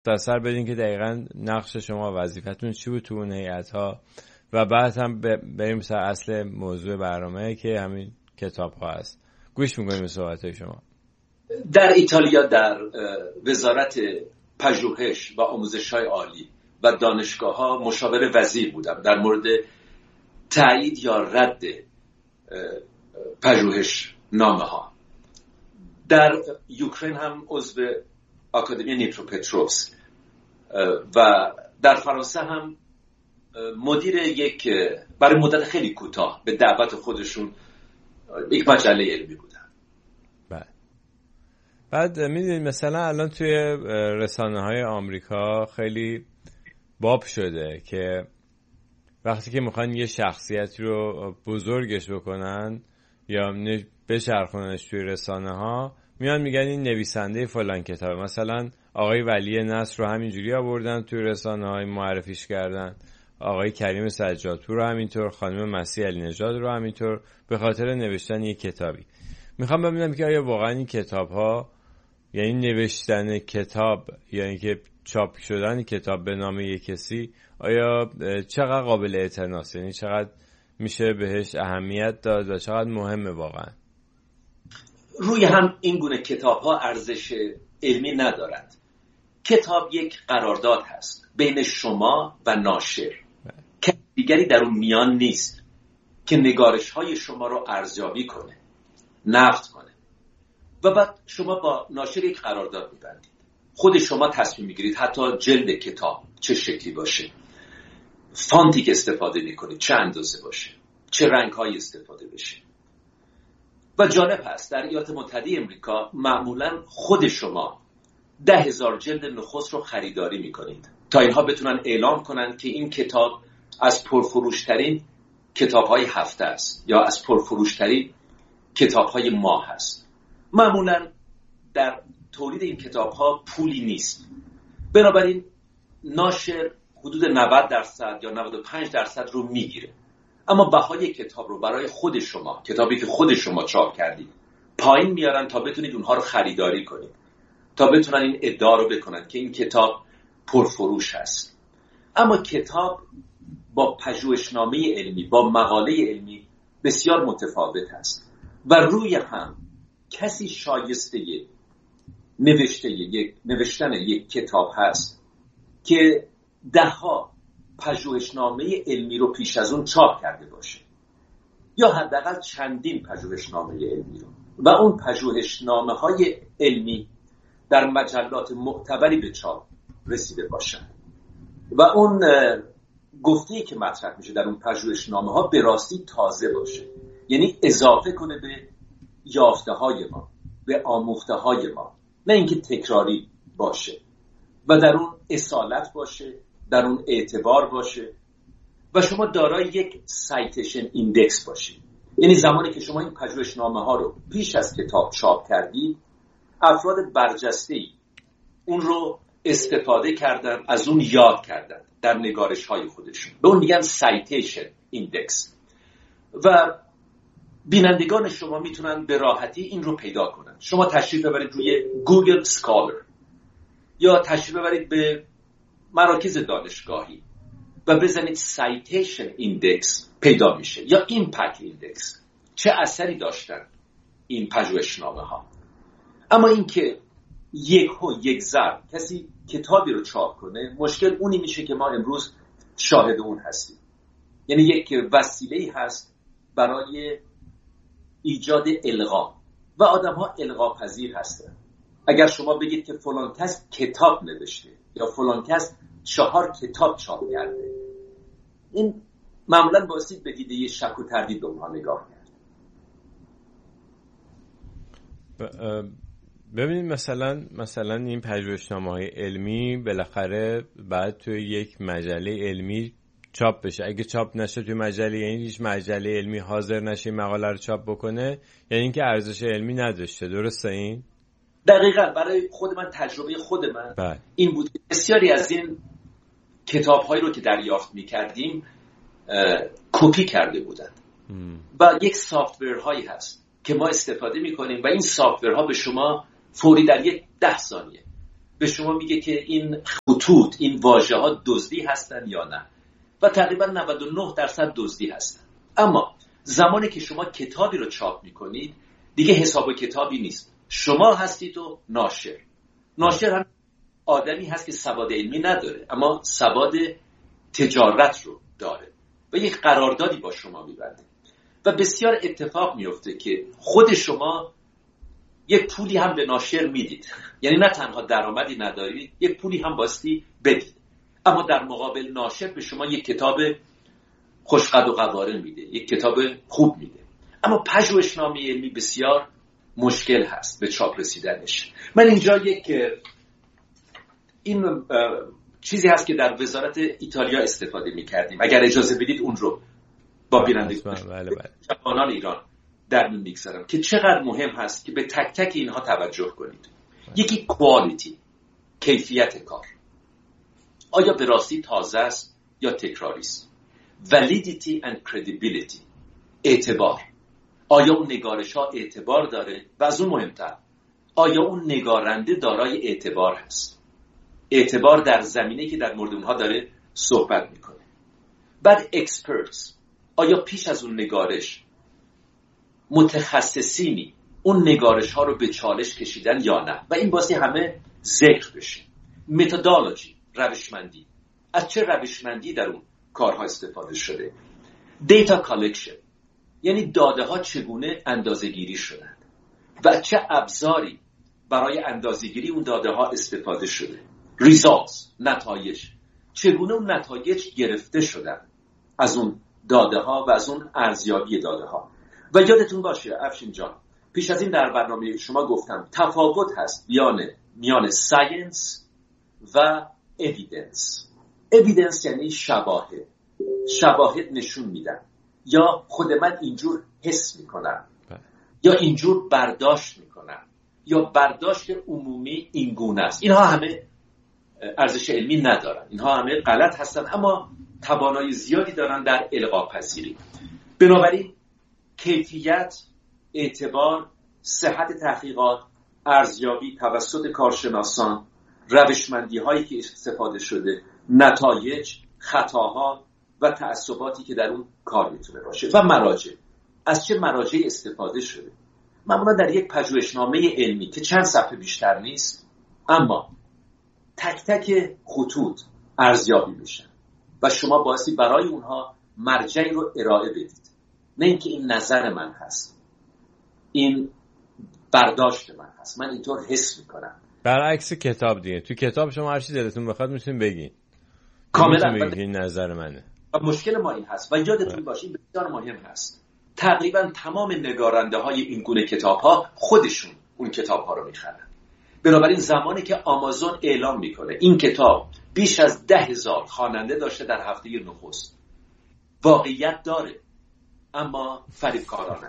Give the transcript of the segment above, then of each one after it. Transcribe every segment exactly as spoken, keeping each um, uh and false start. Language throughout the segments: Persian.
مختصر بدین که دقیقاً نقش شما وظیفتون چی بود تو اون هیئت‌ها و بعد هم بریم سر اصل موضوع برنامه که همین کتاب‌ها هست. گوش می‌کنیم به صحبت‌های شما. در ایتالیا در وزارت پژوهش و آموزش‌های عالی و دانشگاه‌ها مشاور وزیر بودم در مورد تایید یا رد پژوهش نامه‌ها. در اوکراین هم عضو آکادمی نیپروپتروفسک و در فرانسه هم مدیر یک برای مدت خیلی کوتاه به دعوت خودشون یک مجله علمی بودن. بعد بعد میدونید مثلا الان توی رسانه‌های آمریکا خیلی باب شده که وقتی که میخوان یه شخصیتی رو بزرگش بکنن یا بچرخوننش توی رسانه‌ها، میان میگن این نویسنده فلان کتاب. مثلا آقای ولی نصر رو همینجوری آوردن توی رسانه‌های معرفیش کردن، آقای کریم سجادپور رو همینطور، خانم مسیح علی نژاد رو همینطور، به خاطر نوشتن یک کتابی. میخوام ببینم که آیا واقعا این کتاب‌ها، یعنی نوشتن کتاب یا اینکه چاپ شدن کتاب به نام یک کسی، آیا چقدر قابل اعتناست، یعنی چقدر میشه بهش اهمیت داد و چقدر مهمه واقعا؟ روی هم این گونه کتاب‌ها ارزش علمی ندارد. کتاب یک قرارداد هست بین شما و ناشر که دیگری در اون میان نیست که نگارش‌های شما رو ارزیابی کنه، نقد کنه و بعد شما با ناشر یک قرارداد می‌بندید. خود شما تصمیم می‌گیرید حتی جلد کتاب چه شکلی باشه، فانتی که استفاده می‌کنید چه اندازه باشه، چه رنگ‌هایی استفاده بشه. و جالب هست در ایالات متحده امریکا معمولاً خود شما ده هزار جلد نخست رو خریداری میکنید تا اینها بتونن اعلام کنن که این کتاب از پرفروشترین کتاب‌های هفته است یا از پرفروشترین کتاب‌های ماه است. معمولاً در تولید این کتاب‌ها پولی نیست، بنابراین ناشر حدود نود درصد یا نود و پنج درصد رو میگیره، اما بهای کتاب رو برای خود شما، کتابی که خود شما چاپ کردید، پایین میارن تا بتونید اونها رو خریداری کنید، تا بتونن این ادعا رو بکنن که این کتاب پرفروش هست. اما کتاب با پژوهشنامه علمی، با مقاله علمی بسیار متفاوت است و روی هم کسی شایسته نوشته یک نوشتن یک کتاب هست که دهها پژوهشنامه علمی رو پیش از اون چاپ کرده باشه یا حداقل چندین پژوهشنامه علمی رو و اون پژوهشنامه‌های علمی در مجلات معتبری به چاپ رسیده باشن و اون گفته‌ای که مطرح میشه در اون پژوهشنامه‌ها به راستی تازه باشه، یعنی اضافه کنه به یافته‌های ما، به آموخته‌های ما، نه اینکه تکراری باشه و در اون اصالت باشه، در اون اعتبار باشه و شما دارای یک سایتیشن ایندکس باشید. یعنی زمانی که شما این پژوهشنامه‌ها رو پیش از کتاب چاپ کردید، افراد برجسته‌ای اون رو استفاده کردن، از اون یاد کردن در نگارش‌های خودشون، به اون میگن سایتیشن ایندکس و بینندگان شما میتونن به راحتی این رو پیدا کنن. شما تشریف ببرید روی گوگل سکالر یا تشریف ببرید به مراکز دانشگاهی و بزنید سایتیشن ایندکس، پیدا میشه، یا ایمپکت ایندکس، چه اثری داشتن این پژوهشنامه‌ها. اما این که یک و یک ضرب کسی کتابی رو چاپ کنه، مشکل اونی میشه که ما امروز شاهد اون هستیم. یعنی یک وسیله‌ای هست برای ایجاد القا و آدم‌ها القا پذیر هستن. اگر شما بگید که فلان کس کتاب نوشته یا فلان کس چهار کتاب چاپ کرده، این معمولاً باعث به دیده شک و تردید به اونها نگاه کرد. ببینید مثلا مثلا این پژوهشنامه‌های علمی بالاخره بعد توی یک مجله علمی چاپ بشه. اگه چاپ نشه توی مجله، یعنی هیچ مجله علمی حاضر نشه مقاله رو چاپ بکنه، یعنی اینکه ارزش علمی نداشته. درسته این؟ دقیقاً. برای خود من، تجربه خود من بله. این بود که بسیاری از این کتاب‌هایی رو که دریافت می‌کردیم کپی کرده بودند و یک سافت‌ورهایی هست که ما استفاده می‌کنیم و این سافت‌ورها به شما فوری در یک ده ثانیه به شما میگه که این خطوط، این واژه ها دزدی هستن یا نه، و تقریبا نود و نه درصد دزدی هستن. اما زمانی که شما کتابی رو چاپ میکنید دیگه حساب و کتابی نیست، شما هستید و ناشر. ناشر هم آدمی هست که سواد علمی نداره اما سواد تجارت رو داره و یک قراردادی با شما میبنده و بسیار اتفاق میفته که خود شما یک پولی هم به ناشر میدید، یعنی نه تنها درآمدی ندارید، یک پولی هم باستی بدید، اما در مقابل ناشر به شما یک کتاب خوشقد و قواره میده، یک کتاب خوب میده. اما پژوهشنامه علمی بسیار مشکل هست به چاپ رسیدنش. من اینجا یک این چیزی هست که در وزارت ایتالیا استفاده میکردیم، اگر اجازه بدید اون رو با بینندگان جوانان ایران در میون میگذارم که چقدر مهم هست که به تک تک اینها توجه کنید. یکی کوالیتی، کیفیت کار، آیا به راستی تازه است یا تکراری است. Validity and credibility، اعتبار، آیا اون نگارش ها اعتبار داره، و از اون مهمتر آیا اون نگارنده دارای اعتبار هست، اعتبار در زمینه که در مورد اونها داره صحبت میکنه. بعد experts، آیا پیش از اون نگارش متخصصینی اون نگارش ها رو به چالش کشیدن یا نه، و این باسی همه ذکر بشه. متدولوژی، روشمندی، از چه روشمندی در اون کارها استفاده شده. دیتا کالکشن، یعنی داده ها چگونه اندازه گیری شدند و چه ابزاری برای اندازه گیری اون داده ها استفاده شده. ریزالتس، نتایج، چگونه اون نتایج گرفته شدن از اون داده ها و از اون ارزیابی داده ها. و یادتون باشه افشین جان، پیش از این در برنامه شما گفتم تفاوت هست میان میان ساینس و اویدنس. اویدنس یعنی شواهد، شواهد نشون میدن، یا خود من اینجور حس میکنم یا اینجور برداشت میکنم، یا برداشت عمومی اینگونه است. اینها همه ارزش علمی ندارن، اینها همه غلط هستن، اما توانایی زیادی دارن در القا پذیری. بنابراین کیفیت، اعتبار، صحت تحقیقات، ارزیابی توسط کارشناسان، روشمندی هایی که استفاده شده، نتایج، خطاها و تعصباتی که در اون کار میتونه باشه، و مراجع، از چه مراجعی استفاده شده. معمولا در یک پژوهشنامه علمی که چند صفحه بیشتر نیست اما تک تک خطوط ارزیابی میشن و شما بایستی برای اونها مرجعی رو ارائه بدید، نه اینکه این نظر من هست، این برداشت من هست، من اینطور حس میکنم. برعکس کتاب دیگه، تو کتاب شما هر چی دلتون بخواد میتونین بگین، کاملا بگین این نظر منه. و مشکل ما این هست و یادتون باشه این بسیار مهم هست، تقریبا تمام نگارنده های این گونه کتاب ها خودشون اون کتاب ها رو میخرن. بنابراین زمانی که آمازون اعلام میکنه این کتاب بیش از ده هزار خواننده داشته در هفته نخست، واقعیت داره اما فریبکارانه.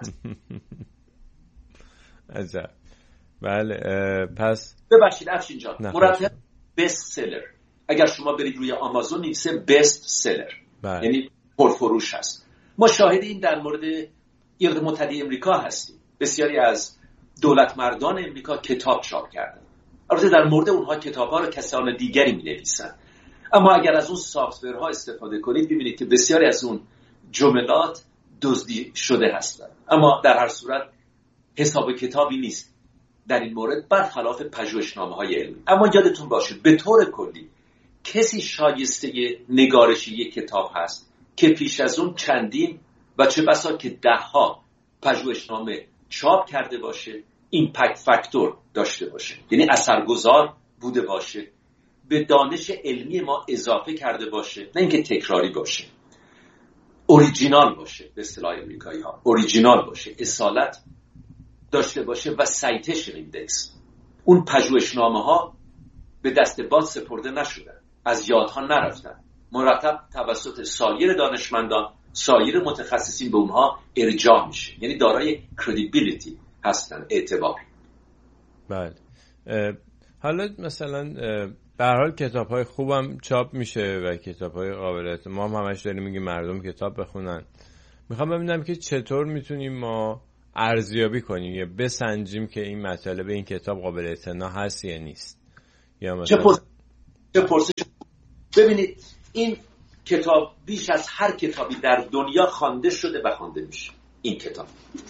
عجب. بله پس ببخشید افشین جان، مرتب بست سلر، اگر شما برید روی آمازون نویسه بست سلر، یعنی پرفروش هست. ما شاهد این در مورد ایالات متحده امریکا هستیم، بسیاری از دولت مردان امریکا کتاب چاپ کردن. البته در مورد اونها کتاب‌ها رو کسان دیگری می‌نویسن، اما اگر از اون سافت‌ورها استفاده کنید ببینید که بسیاری از اون جملات دزدی شده هستند. اما در هر صورت حساب کتابی نیست در این مورد، برخلاف پژوهشنامه‌های علمی. اما یادتون باشه به طور کلی کسی شایسته نگارش یک کتاب هست که پیش از اون چندین و چه بسا که ده ها پژوهشنامه چاپ کرده باشه، ایمپکت فاکتور داشته باشه، یعنی اثرگذار بوده باشه، به دانش علمی ما اضافه کرده باشه، نه اینکه تکراری باشه، اوریجینال باشه، به اصطلاح امریکایی ها اوریجینال باشه، اصالت داشته باشه و سایتیشن ایندکس. اون پژوهشنامه ها به دست باد سپرده نشدن، از یادها نرفتن، مرتب توسط سایر دانشمندان، سایر متخصصین به اونها ارجاع میشه، یعنی دارای کردیبیلیتی هستن، اعتبار. بله. حالا مثلا به هر حال کتاب‌های خوبم چاپ میشه و کتاب‌های قابل ما هم همش داریم میگیم مردم کتاب بخونن. میخوام ببینم که چطور میتونیم ما ارزیابی کنیم یا بسنجیم که این مطالب این کتاب قابل اعتنا هست یا نیست. یا مثلا چه پرس... چه پرسش. ببینید این کتاب بیش از هر کتابی در دنیا خوانده شده و خوانده میشه. این کتاب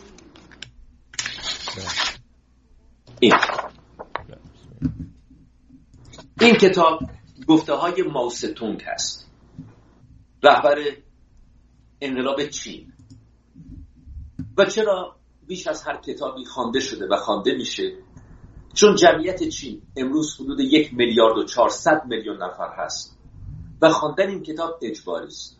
این این کتاب گفته های ماوستونگ هست، رهبر انقلاب چین. و چرا بیش از هر کتابی خوانده شده و خوانده میشه؟ چون جمعیت چین امروز حدود یک میلیارد و چهارصد میلیون نفر هست و خواندن این کتاب اجباری است.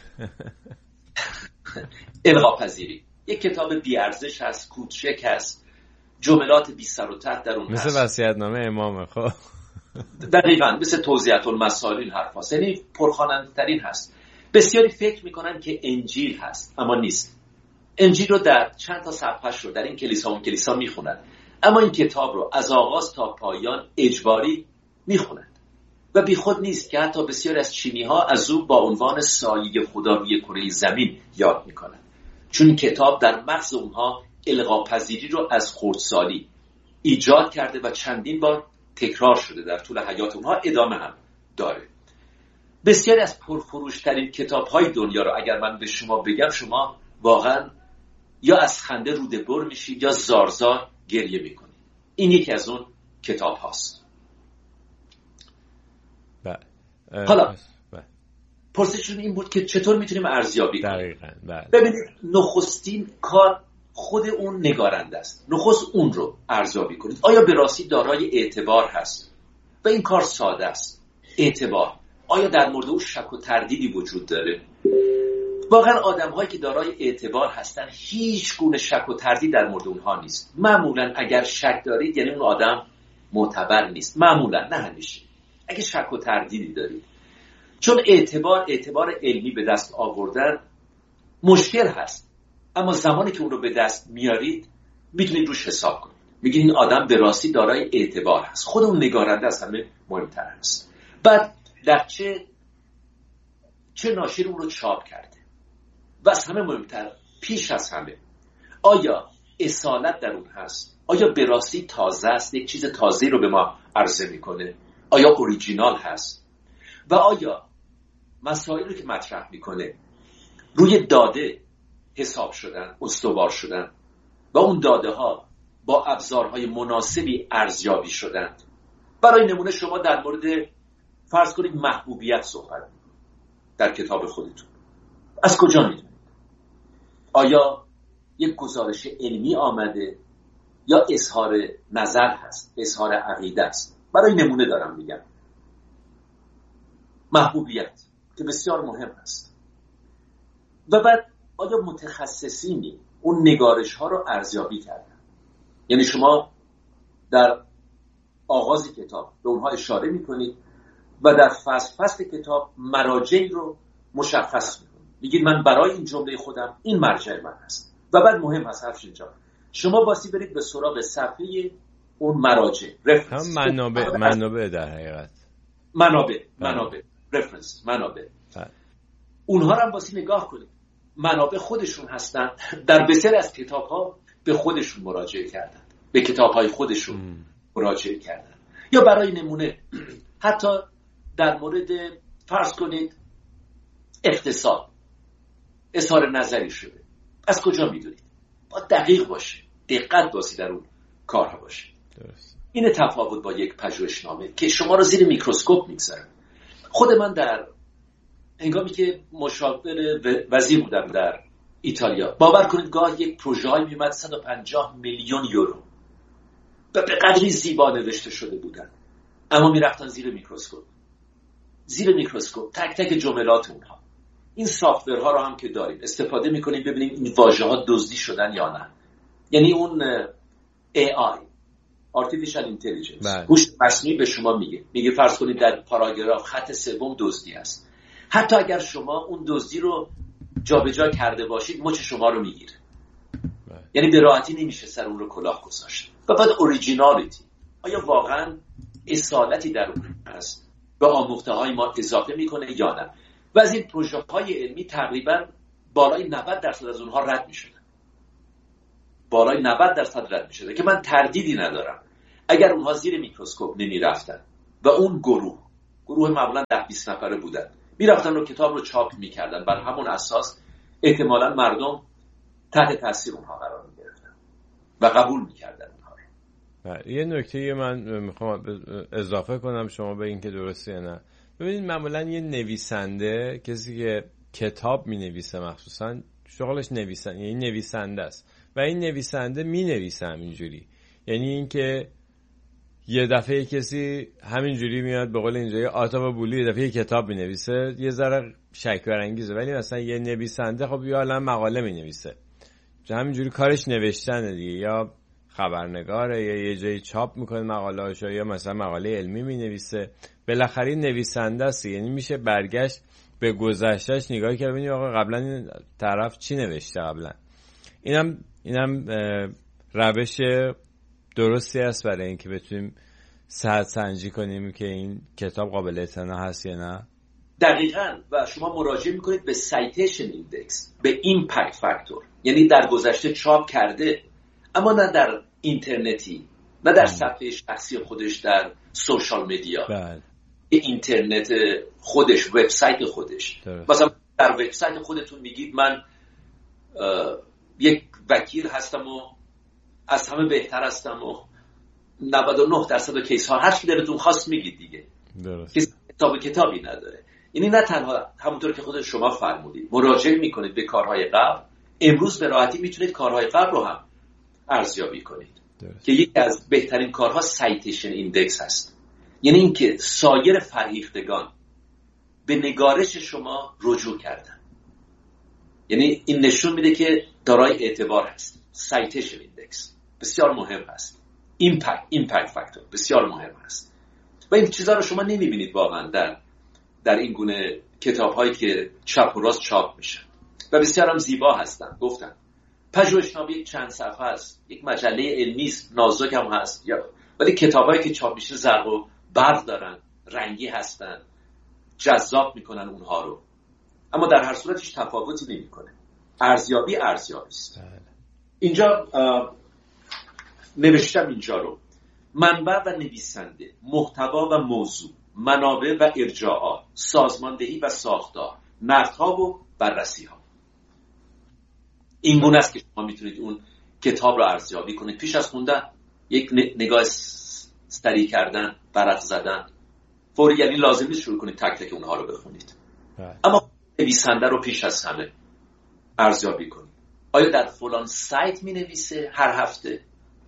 الغا پذیری. یک کتاب بی ارزش هست، کوچک هست، جملات بی سر و ته در اون هست، مثل وصیت‌نامه امامه. خب دقیقاً مثل توضیحات المسائل این حرف هست، یعنی پرخواننده ترین هست. بسیاری فکر میکنن که انجیل هست، اما نیست. انجیل رو در چند تا صفحه‌اش رو در این کلیسا اون کلیسا میخونن، اما این کتاب رو از آغاز تا پایان اجباری میخونن و بی خود نیست که حتی بسیاری از چینی ها از او با عنوان سایه خدا روی کره زمین یاد میکنن، چون این کتاب در مغز اونها الغا پذیری رو از خردسالی ایجاد کرده و چندین بار تکرار شده در طول حیات اونها، ادامه هم داره. بسیاری از پرفروشترین کتاب های دنیا رو اگر من به شما بگم، شما واقعا یا از خنده روده بر میشید یا زارزار گریه میکنید. این یکی از اون کتاب هاست. حالا پرسشون این بود که چطور میتونیم ارزیابی کنیم. ببینید نخستین کار خود اون نگارنده است. نخست اون رو ارزیابی کنید. آیا به راستی دارای اعتبار هست؟ و این کار ساده است. اعتبار. آیا در مورد او شک و تردیدی وجود داره؟ واقعا آدم هایی که دارای اعتبار هستن هیچ گونه شک و تردید در مورد اونها نیست. معمولا اگر شک دارید یعنی اون آدم معتبر نیست. معمولا، نه همیشه. اگه شک و تردیدی دارید، چون اعتبار اعتبار علمی به دست آوردن مشکل هست، اما زمانی که اون رو به دست میارید میتونید روش حساب کنید. میگید این آدم به راستی دارای اعتبار هست. خود اون نگارنده از همه مهمتر هست. بعد در چه چه ناشر اون رو چاپ کرده و از همه مهمتر، پیش از همه، آیا اصالت در اون هست؟ آیا به راستی تازه است؟ یک چیز تازه رو به ما عرضه میکنه؟ آیا اوریجینال هست؟ و آیا مسائلی که مطرح میکنه روی داده حساب شدن، استوار شدن و اون داده ها با ابزارهای مناسبی ارزیابی شدند؟ برای نمونه شما در مورد فرض کنید محبوبیت صحبت میکنید در کتاب خودتون. از کجا میدونید؟ آیا یک گزارش علمی آمده یا اظهار نظر هست، اظهار عقیده است؟ برای نمونه دارم میگم. محبوبیت که بسیار مهم است. و بعد آیا متخصصینی اون نگارش ها رو ارزیابی کردن؟ یعنی شما در آغاز کتاب به اونها اشاره میکنید و در فصل فصل کتاب مراجعی رو مشخص میکنید. میگید من برای این جمله خودم این مرجع من هست. و بعد مهم هست حرف اینجا شما باسی برید به سراغ صفحه اون مراجع، رفرنس، منابع منابع در حقیقت منابع منابع رفرنس منابع اونها رو هم باسی نگاه کنید. منابع خودشون هستن. در بسیاری از کتاب ها به خودشون مراجعه کردن، به کتاب های خودشون م. مراجعه کردن. یا برای نمونه حتی در مورد فرض کنید اقتصاد اظهار نظری شده. از کجا میدونید؟ با دقیق باشه، دقت باشه در اون کارها باشه. درست. این تفاوت با یک پژوهشنامه که شما رو زیر میکروسکوپ میگذاره. خود من در هنگامی که مشاور وزیر بودم در ایتالیا، باور کنید گاه یک پروژه های میمد صد و پنجاه میلیون یورو و به قدری زیبا نوشته شده بودن، اما میرفتن زیر میکروسکوپ. زیر میکروسکوپ تک تک جملات اونها. این سافتورها رو هم که داریم استفاده میکنیم ببینیم این واژه ها دزدی شدن یا نه. یعنی اون ای آی Artificial Intelligence هوش مصنوعی به شما میگه میگه فرض کنید در پاراگراف خط سوم دزدی است. حتی اگر شما اون دزدی رو جابجا کرده باشید مچ شما رو میگیره. یعنی به راحتی نمیشه سر اون رو کلاه گذاشت. و بعد اوریجینالیتی، آیا واقعا اصالتی در اون هست به آموخته های ما اضافه میکنه یا نه؟ و از این پروژه های علمی تقریبا بالای نود درصد از اونها رد میشدن. بالای نود درصد رد میشده که من تردیدی ندارم اگر اونها زیر میکروسکوپ نمی رفتن و اون گروه گروه معمولا ده بیست نفره بودن، میرفتن و کتاب رو چاپ میکردن. بر همون اساس احتمالاً مردم تحت تاثیر اونها قرار میگرفتن و قبول میکردن اونها. یه نکته من میخوام اضافه کنم شما به این که درسته یا نه. ببینید معمولا یه نویسنده، کسی که کتاب مینویسه مخصوصا شغلش نویسن، یعنی نویسنده است و این نویسنده مینویسه همینجوری، یعنی اینکه یه دفعه کسی همینجوری میاد به قول اینجا آتا و بولی یه دفعه یه کتاب مینویسه، یه ذره شک برانگیزه. ولی مثلا یه نویسنده خب یا الان مقاله مینویسه، همینجوری کارش نوشتنه دیگه، یا خبرنگاره یا یه جایی چاپ میکنه مقاله‌اشو، یا مثلا مقاله علمی مینویسه. بالاخره نویسنده است، یعنی میشه برگشت به گذشتهش نگاه کرد ببینید آقا قبلا این طرف چی نوشته قبلا. اینم اینم روش درستی است برای اینکه بتونیم صحت سنجی کنیم که این کتاب قابل اعتنا هست یا نه. دقیقاً. و شما مراجعه میکنید به سایتیشن ایندکس، به ایمپکت فاکتور، یعنی در گذشته چاپ کرده اما نه در اینترنتی، نه در صفحه شخصی خودش در سوشال مدیا، بله. اینترنت خودش، وبسایت خودش. درست. مثلا در وبسایت خودتون میگید من یک وکیل هستم و از همه بهتر هستم و نود و نه درصد کیس ها هر چی دلتون خواست میگید دیگه. درست. کسی کتاب کتابی نداره. یعنی نه تنها همونطور که خود شما فرمودید مراجعه میکنید به کارهای قبل، امروز به راحتی میتونید کارهای قبل رو هم ارزیابی کنید. درست. که یکی از بهترین کارها سایتیشن ایندکس هست، یعنی اینکه سایر فرهیختگان به نگارش شما رجوع کردن، یعنی این نشون میده که دارای اعتبار هست. سایتیشن ایندکس بسیار مهم هست. ایمپکت ایمپکت فاکتور بسیار مهم هست و این چیزا رو شما نمیبینید واقعا در در این گونه کتاب‌هایی که چپ و راست چاپ میشن و بسیار هم زیبا هستن. گفتن پژوهشنامه یک چند صفحه است، یک مجله علمی است، نازک هم هست، یا ولی کتابایی که چاپ میشه زرق و برق دارن، رنگی هستن، جذاب میکنن اونها رو، اما در هر صورت هیچ تفاوتی نمیکنه. ارزیابی ارزیابی است. اینجا نوشتم اینجا رو: منبع و نویسنده، محتوا و موضوع، منابع و ارجاعات، سازماندهی و ساختار، نقدها و بررسی‌ها. این گونه است که شما میتونید اون کتاب رو ارزیابی کنید پیش از خوندن. یک نگاه سریع کردن، ورق زدن فوری، یعنی لازم نیست شروع کنید تک تک اونها رو بخونید. right. اما نویسنده رو پیش از همه ارزیابی کنید. آیا در فلان سایت می نویسه هر هفته؟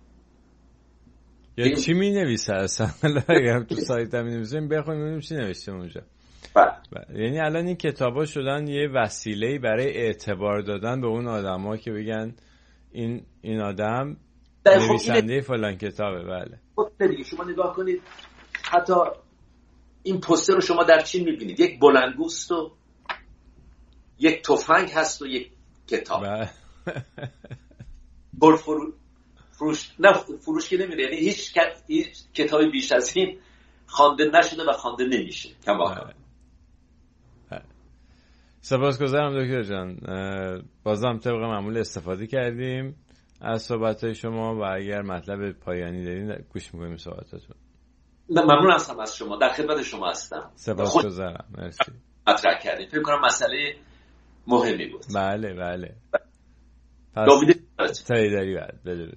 یا چی می نویسه اصلا؟ اگر تو سایت هم می نویسه بخونیم ببینیم چی نوشته اونجا. بله. یعنی الان این کتابا شدن یه وسیله‌ای برای اعتبار دادن به اون آدما که بگن این این آدم نویسنده فلان کتابه. بله. خب دیگه شما نگاه کنید، حتی این پوستر رو شما در چی می‌بینید؟ یک بلندگوست و یک تفنگ هست و یک کتاب. بله. بر فرو... فروش نه فروش که نمیره، یعنی هیچ, هیچ کتابی بیش از این خوانده نشده و خوانده نمیشه. کما سپاسگزارم دکتر جان، بازم طبق معمول استفاده کردیم از صحبت‌های شما و اگر مطلب پایانی دارین گوش می‌کنیم صحبتاتون. ممنون هستم از شما، در خدمت شما هستم. سپاسگزارم، مرسی. مطرح کردیم، فکر کنم مسئله مهمی بود. بله بله. پس تاییداری بعد بدرود.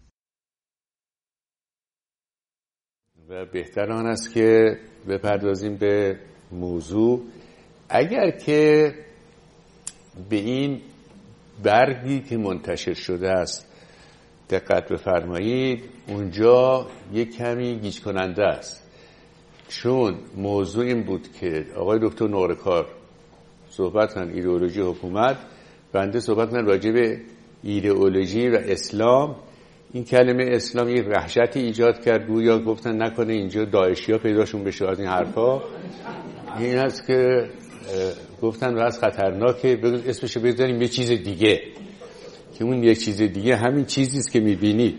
و بهتر آن است که بپردازیم به موضوع. اگر که به این برگی که منتشر شده است دقت بفرمایید، اونجا یک کمی گیج کننده است، چون موضوع این بود که آقای دکتر نورکار صحبت کردن ایدئولوژی حکومت، بنده صحبت کردن راجع به ایدئولوژی و اسلام. این کلمه اسلام یک وحشتی ایجاد کرد، گویا گفتن نکنه اینجا داعشی ها پیداشون بشه از این حرفا. این است که گفتن راست خطرناکه، اسمشو بذاریم یه چیز دیگه، که اون یک چیز دیگه همین چیزی است که می‌بینید.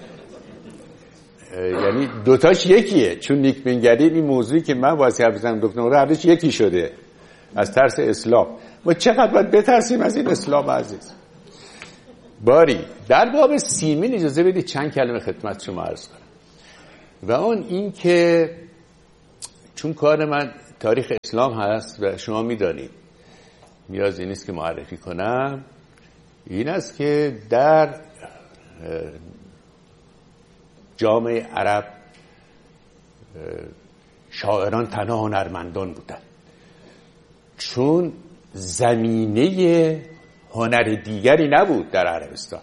یعنی دوتاش یکیه، چون نیک بنگری این موضوعی که من واسه حافظم دکتر نوره هرش یکی شده از ترس اسلام. ما چقدر باید بترسیم از این اسلام عزیز. باری در باب سیمین اجازه بدید چند کلمه خدمت شما عرض کنم، و اون این که چون کار من تاریخ اسلام هست و شما میدانید، نیازی نیست که معرفی کنم، این است که در جامعه عرب شاعران تنها هنرمندان بودند، چون زمینه هنر دیگری نبود در عربستان.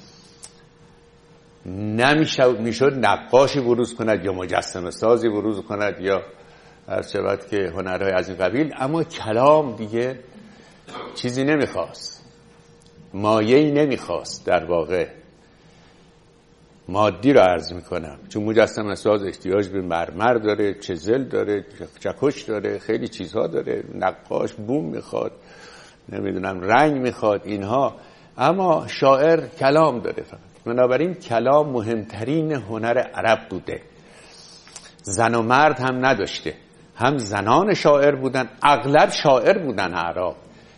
نمیشد نقاشی بروز کند یا مجسمه سازی بروز کند یا هر شود که هنرهای از این قبیل، اما کلام دیگه چیزی نمیخواست، مایه‌ای نمیخواست، در واقع مادی رو عرض میکنم، چون مجسمه ساز احتیاج به مرمر داره، چزل داره، چکش داره، خیلی چیزها داره، نقاش بوم میخواد، نمیدونم رنگ میخواد اینها، اما شاعر کلام داره فقط. بنابراین کلام مهمترین هنر عرب بوده. زن و مرد هم نداشته، هم زنان شاعر بودن، اغلب شاعر بودن عرب،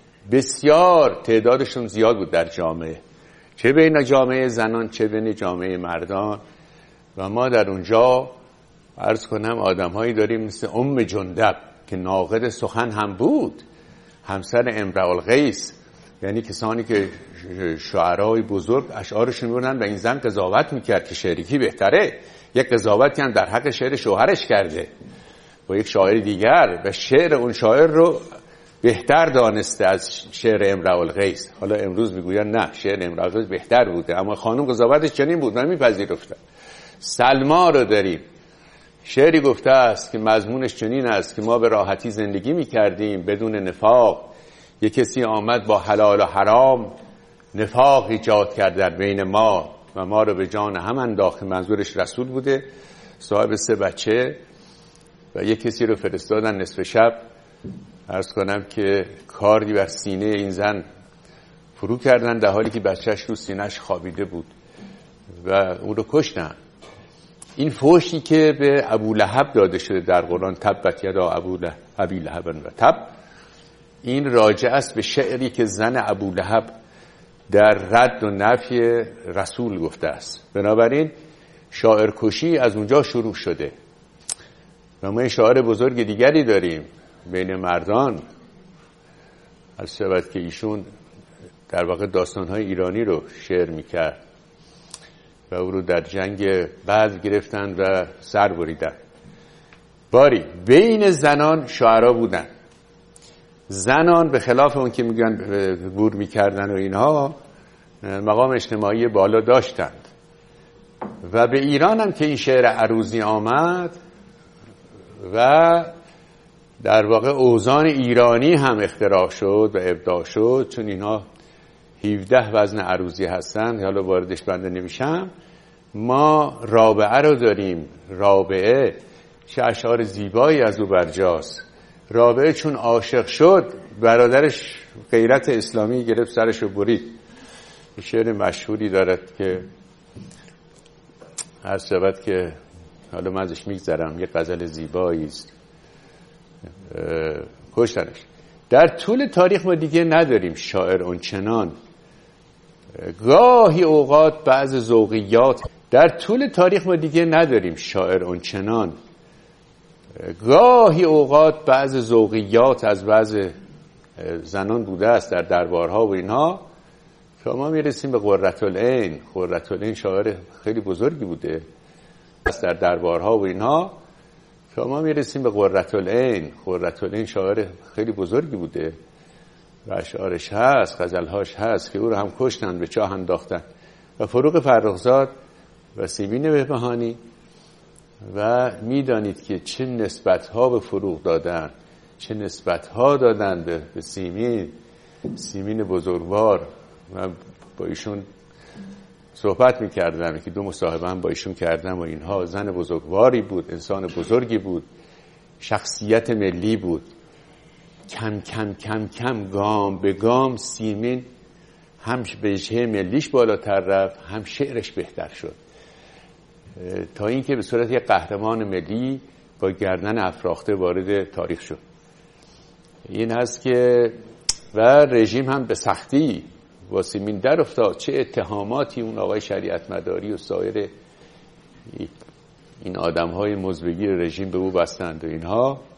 بسیار تعدادشون زیاد بود در جامعه، چه بین جامعه زنان چه بین جامعه مردان. و ما در اونجا عرض کنم آدم هایی داریم مثل ام جندب که ناقد سخن هم بود، همسر امرؤ القیس، یعنی کسانی که شاعرای بزرگ اشعارشون می‌بردن و این زن قضاوت میکرد که شعرکی بهتره، یک قضاوتی هم در حق شعر شوهرش کرده با یک شاعر دیگر و شعر اون شاعر رو بهتر دانسته از شعر امرؤ القیس. حالا امروز میگوین نه، شعر امرؤ القیس بهتر بوده، اما خانم قضاوتش چنین بود و میپذیرفتن. سلما رو داریم، شعری گفته است که مضمونش چنین است که ما به راحتی زندگی میکردیم بدون نفاق، یک کسی آمد با حلال و حرام نفاق ایجاد کرد در بین ما و ما رو به جان هم انداخت. منظورش رسول بوده، صاحب سه بچه، و یک کسی رو فرستادن نصف شب، عرض کنم که کاری بر سینه این زن فرو کردن در حالی که بچهش رو سینهش خوابیده بود و اون رو کشتن. این فحشی که به ابولهب داده شده در قرآن، تبت یدا ابی لهب و تب، این راجع است به شعری که زن ابولهب در رد و نفی رسول گفته است. بنابراین شاعرکشی از اونجا شروع شده و ما شاعر بزرگ دیگری داریم بین مردان، از شبت که ایشون در واقع داستانهای ایرانی رو شعر میکرد و او رو در جنگ بدر گرفتن و سر بریدن. باری بین زنان شاعرها بودن، زنان به خلاف اون که میگن گور میکردن و اینها مقام اجتماعی بالا داشتند. و به ایران هم که این شعر عروضی آمد و در واقع اوزان ایرانی هم اختراع شد و ابداع شد، چون اینها هفده وزن عروضی هستند، حالا واردش بنده نمیشم. ما رابعه رو داریم، رابعه چه اشعار زیبایی از او برجاست. رابعه چون عاشق شد برادرش غیرت اسلامی گرفت سرش رو برید. شعر مشهوری دارد که هر شود که حالا من ازش میگذرم، یک غزل زیبایی است، کشتنش. در طول تاریخ ما دیگه نداریم شاعر اونچنان، گاهی اوقات بعض ذوقیات در طول تاریخ ما دیگه نداریم شاعر اونچنان، گاهی اوقات بعض ذوقیات از بعض زنان بوده است در دربارها و اینها، که ما میرسیم به قرةالعین. قرةالعین شاعر خیلی بزرگی بوده است در دربارها و اینها، که ما میرسیم به قرةالعین. قرةالعین شاعر خیلی بزرگی بوده و اشعارش هست، غزلهاش هست که او رو هم کشتن، به چاه انداختن. و فروغ فرخزاد و سیمین بهبهانی، و میدانید که چه نسبت‌ها به فروغ دادن، چه نسبت‌ها دادن به, به سیمین سیمین بزرگوار. من با ایشون صحبت میکردم که دو مصاحبه هم با ایشون کردم و اینها. زن بزرگواری بود، انسان بزرگی بود، شخصیت ملی بود. کم کم کم کم گام به گام سیمین هم به جهه ملیش بالاتر رفت، هم شعرش بهتر شد، تا اینکه به صورت یک قهرمان ملی با گردن افراخته وارد تاریخ شد. این هست که و رژیم هم به سختی با سیمین در افتاد. چه اتهاماتی اون آقای شریعت مداری و سایر این آدم های مزبگیر رژیم به او بستند و اینها،